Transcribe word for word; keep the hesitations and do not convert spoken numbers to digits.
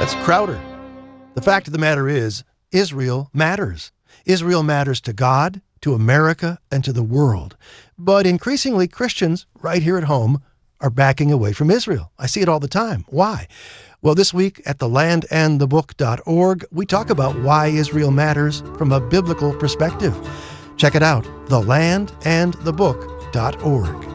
That's Crowder. The fact of the matter is, Israel matters. Israel matters to God, to America, and to the world. But increasingly, Christians right here at home are backing away from Israel. I see it all the time. Why? Well, this week at the land and the book dot org, we talk about why Israel matters from a biblical perspective. Check it out, the land and the book dot org.